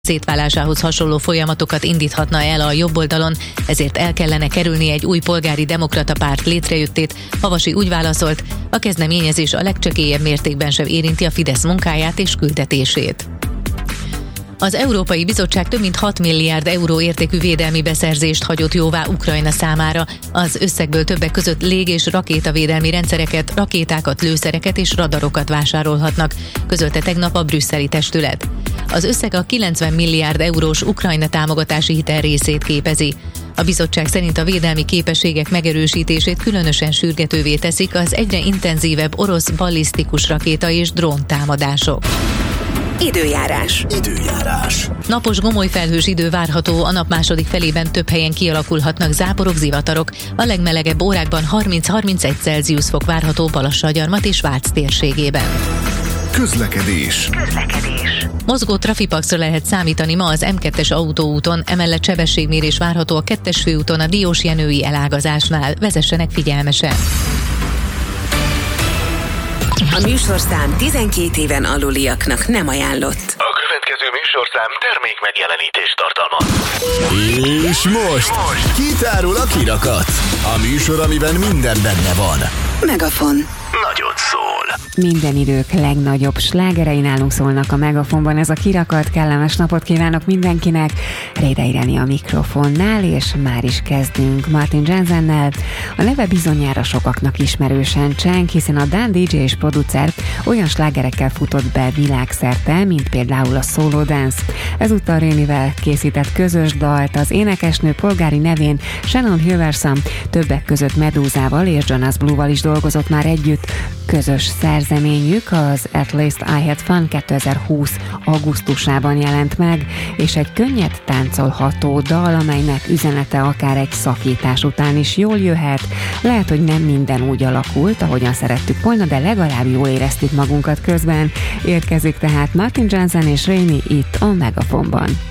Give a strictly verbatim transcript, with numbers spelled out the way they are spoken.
szétválásához hasonló folyamatokat indíthatna el a jobboldalon, ezért el kellene kerülni egy új polgári demokrata párt létrejöttét. Havasi úgy válaszolt, a kezdeményezés a legcsekélyebb mértékben sem érinti a Fidesz munkáját és küldetését. Az Európai Bizottság több mint hat milliárd euró értékű védelmi beszerzést hagyott jóvá Ukrajna számára. Az összegből többek között lég- és rakétavédelmi rendszereket, rakétákat, lőszereket és radarokat vásárolhatnak, közölte tegnap a brüsszeli testület. Az összeg a kilencven milliárd eurós Ukrajna támogatási hitel részét képezi. A bizottság szerint a védelmi képességek megerősítését különösen sürgetővé teszik az egyre intenzívebb orosz ballisztikus rakéta és drón támadások. Időjárás. Időjárás. Napos gomolyfelhős idő várható, a nap második felében több helyen kialakulhatnak záporok, zivatarok. A legmelegebb órákban harminc-harmincegy Celsius fok várható Balassagyarmat és Vác térségében. Közlekedés. Közlekedés. Mozgó trafipaxra lehet számítani ma az em kettes autóúton, emellett sebességmérés várható a kettes főúton a Diósjenői elágazásnál. Vezessenek figyelmesen! A műsorszám tizenkét éven aluliaknak nem ajánlott. A következő műsorszám termék megjelenítést tartalmaz. És most kitárul a kirakat. A műsor, amiben minden benne van. Megafon. Nagyot szól. Minden idők legnagyobb slágerei nálunk szólnak a Megafonban. Ez a kirakat, kellemes napot kívánok mindenkinek. Rédei Ireni a mikrofonnál, és már is kezdünk Martin Jensennel. A neve bizonyára sokaknak ismerősen cseng, hiszen a dán dé dzsé és producer olyan slágerekkel futott be világszerte, mint például a Solo Dance. Ezúttal Rénivel készített közös dalt, az énekesnő polgári nevén Shannon Hilversum többek között Medúzával és Jonas Blue-val is dolgozott már együtt. Közös szerzeményük az At Least I Had Fun kétezer-húsz augusztusában jelent meg, és egy könnyed táncolható dal, amelynek üzenete akár egy szakítás után is jól jöhet. Lehet, hogy nem minden úgy alakult, ahogyan szerettük volna, de legalább jól éreztük magunkat közben. Érkezik tehát Martin Jensen és Réni itt a Megafonban.